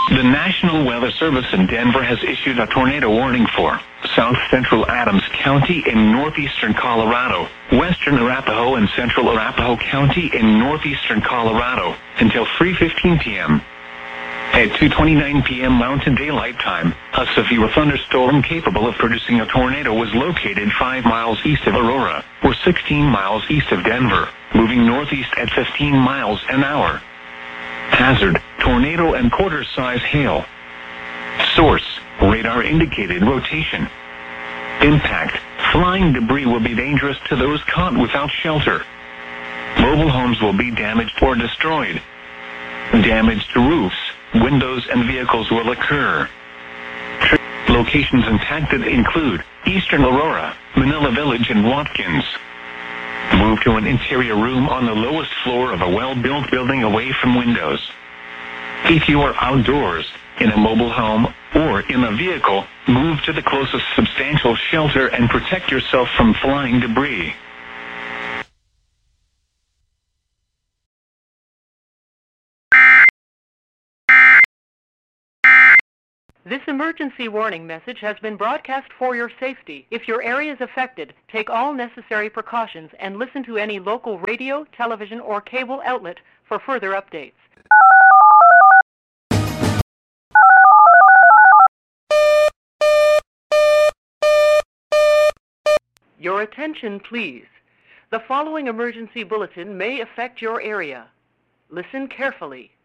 The National Weather Service in Denver has issued a tornado warning for south central Adams County in northeastern Colorado, western Arapahoe and central Arapahoe County in northeastern Colorado until 3:15 p.m. At 2:29 p.m. Mountain Daylight Time, a severe thunderstorm capable of producing a tornado was located 5 miles east of Aurora, or 16 miles east of Denver, moving northeast at 15 miles an hour. Hazard, tornado and quarter-size hail. Source, radar indicated rotation. Impact, flying debris will be dangerous to those caught without shelter. Mobile homes will be damaged or destroyed. Damage to roofs, windows, and vehicles will occur. Locations impacted include eastern Aurora, Manila Village, and Watkins. Move to an interior room on the lowest floor of a well-built building away from windows. If you are outdoors, in a mobile home, or in a vehicle, move to the closest substantial shelter and protect yourself from flying debris. This emergency warning message has been broadcast for your safety. If your area is affected, take all necessary precautions and listen to any local radio, television, or cable outlet for further updates. Your attention, please. The following emergency bulletin may affect your area. Listen carefully.